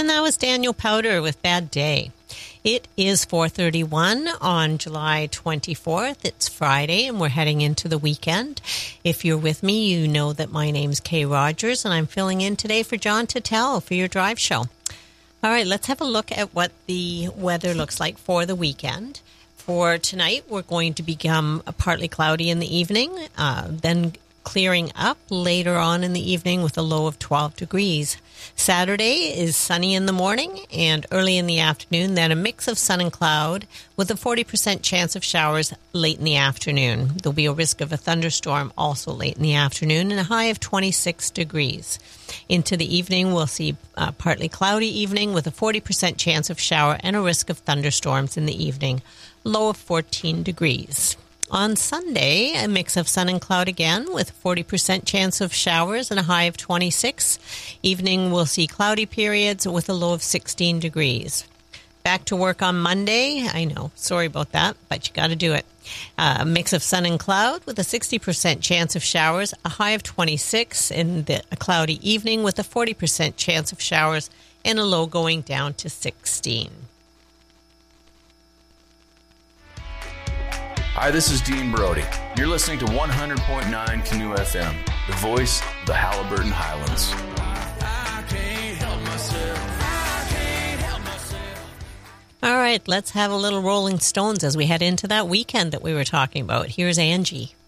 And that was Daniel Powder with Bad Day. It is 4:31 on July 24th. It's Friday, and we're heading into the weekend. If you're with me, you know that my name's Kay Rogers, and I'm filling in today for John Tattel for your drive show. All right, let's have a look at what the weather looks like for the weekend. For tonight, we're going to become partly cloudy in the evening, then clearing up later on in the evening with a low of 12 degrees. Saturday is sunny in the morning and early in the afternoon, then a mix of sun and cloud with a 40% chance of showers late in the afternoon. There'll be a risk of a thunderstorm also late in the afternoon and a high of 26 degrees. Into the evening, we'll see a partly cloudy evening with a 40% chance of shower and a risk of thunderstorms in the evening, low of 14 degrees. On Sunday, a mix of sun and cloud again with a 40% chance of showers and a high of 26. Evening, we'll see cloudy periods with a low of 16 degrees. Back to work on Monday. I know, sorry about that, but you got to do it. A mix of sun and cloud with a 60% chance of showers, a high of 26 in a cloudy evening with a 40% chance of showers and a low going down to 16. Hi, this is Dean Brody. You're listening to 100.9 Canoe FM, the voice of the Halliburton Highlands. I can't help myself. All right, let's have a little Rolling Stones as we head into that weekend that we were talking about. Here's Angie.